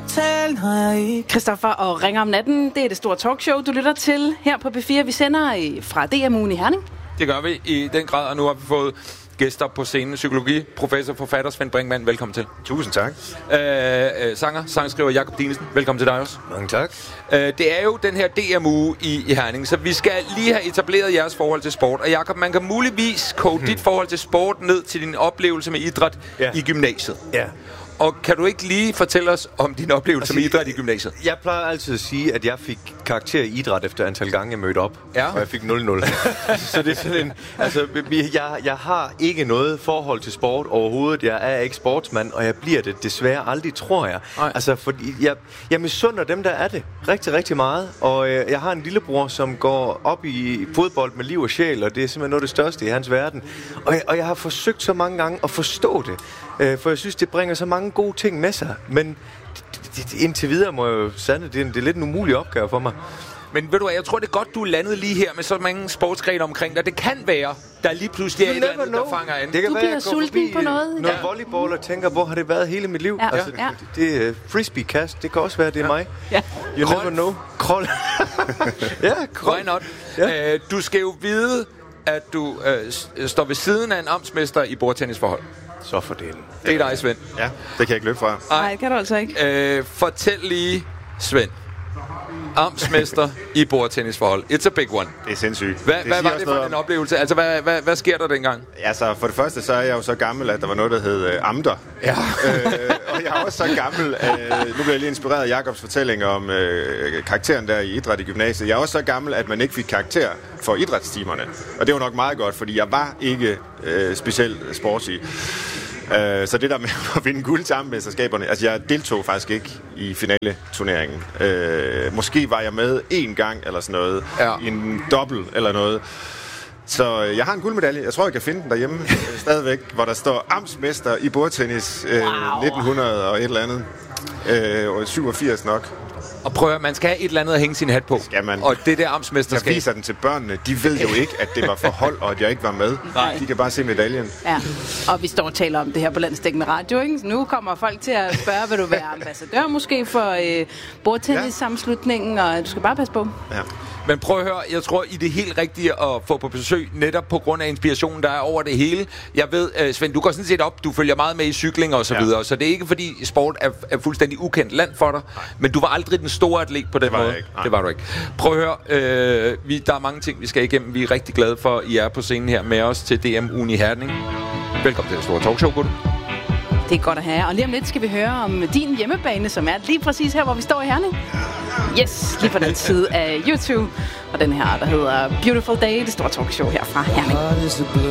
tale, når jeg ikke... Christoffer og Ringer om natten, det er det store talkshow, du lytter til her på B4. Vi sender fra DM-ugen i Herning. Det gør vi i den grad, og nu har vi fået gæster på scenen. Psykologiprofessor, forfatter Svend Brinkmann, velkommen til. Tusind tak. Sangskriver Jakob Dinesen, velkommen til dig også. Mange tak. Det er jo den her DM-uge i Herning, så vi skal lige have etableret jeres forhold til sport. Og Jakob, man kan muligvis koge dit forhold til sport ned til din oplevelse med idræt i gymnasiet. Ja. Og kan du ikke lige fortælle os om din oplevelse med idræt i gymnasiet? Jeg plejer altid at sige, at jeg fik karakter i idræt efter antal gange, jeg mødte op. Ja. Og jeg fik 0-0. Så det er sådan en... Altså, jeg har ikke noget forhold til sport overhovedet. Jeg er ikke sportsmand, og jeg bliver det desværre aldrig, tror jeg. Nej. Altså, fordi jeg misunder dem, der er det. Rigtig, rigtig meget. Og jeg har en lillebror, som går op i fodbold med liv og sjæl, og det er simpelthen noget af det største i hans verden. Og jeg har forsøgt så mange gange at forstå det. For jeg synes, det bringer så mange gode ting med sig. Men indtil videre må jeg jo sande, det er lidt en umulig opgave for mig. Men ved du hvad, jeg tror det er godt, du landede lige her med så mange sportsgrene omkring dig. Det kan være, der lige pludselig er et eller andet, der fanger an. Det kan Du være, bliver jeg går sulten forbi på noget. noget volleyball og tænker, hvor har det været hele mit liv? Ja. Altså, Ja. det er frisbee-kast, det kan også være, det er mig. Ja. You Krol. never know. Krol. Ja, krol. Why not? Ja. Du skal jo vide, at du står ved siden af en amtsmester i bordtennisforhold. Så for det. Det er dig, Svend. Ja, det kan jeg ikke løbe fra. Nej, det kan du altså ikke. Fortæl lige, Svend. Amtsmester i bordtennisforhold. It's a big one. Det er sindssygt. Hvad var det for en oplevelse? Altså, hvad sker der dengang? Altså, for det første, så er jeg jo så gammel, at der var noget, der hed amter. Ja. Og jeg er også så gammel, nu bliver jeg lige inspireret af Jakobs fortælling om karakteren der i idræt i gymnasiet. Jeg er også så gammel, at man ikke fik karakter for idrætstimerne. Og det var nok meget godt, fordi jeg var ikke specielt sportsig. Så det der med at vinde guld til amtmesterskaberne, altså jeg deltog faktisk ikke i finaleturneringen. Måske var jeg med én gang eller sådan noget, i en dobbelt eller noget. Så jeg har en guldmedalje. Jeg tror, jeg kan finde den derhjemme stadigvæk, hvor der står amtsmester i bordtennis 1900 og et eller andet. 87 nok. Og prøv at man skal have et eller andet at hænge sin hat på. Skal man. Og det der amtsmesterskab. Jeg viser den til børnene. De ved jo ikke, at det var for hold, og at jeg ikke var med. Nej. De kan bare se medaljen. Ja, og vi står og taler om det her på Landsdækkende Radio, ikke? Så nu kommer folk til at spørge, vil du være ambassadør måske for bordtennissammenslutningen, og du skal bare passe på. Ja. Men prøv at høre, jeg tror, I det helt rigtige at få på besøg, netop på grund af inspirationen, der er over det hele. Jeg ved, Svend, du går sådan set op, du følger meget med i cykling og så videre, så det er ikke fordi sport er fuldstændig ukendt land for dig, men du var aldrig den store atlet på den måde. Det var du ikke. Prøv at høre, der er mange ting, vi skal igennem. Vi er rigtig glade for, at I er på scenen her med os til DM-ugen i Herning. Velkommen til det store talkshow, gutter. Det er godt at have, og lige om lidt skal vi høre om din hjemmebane, som er lige præcis her, hvor vi står i Herning. Yes, lige på den side af YouTube. Og den her, der hedder Beautiful Day, det store talkshow her fra Herning.